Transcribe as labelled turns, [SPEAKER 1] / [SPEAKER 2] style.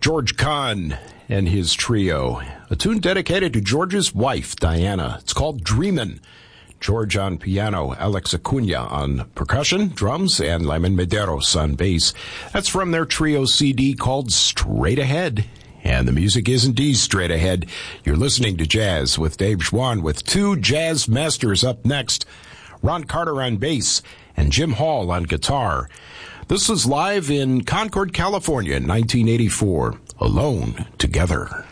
[SPEAKER 1] George Kahn and his trio. A tune dedicated to George's wife, Diana. It's called Dreamin'. George on piano, Alex Acuna on percussion, drums, and Lyman Medeiros on bass. That's from their trio CD called Straight Ahead. And the music is indeed straight ahead. You're listening to Jazz with Dave Schwann with two jazz masters up next. Ron Carter on bass and Jim Hall on guitar. This was live in Concord, California in 1984. Alone Together.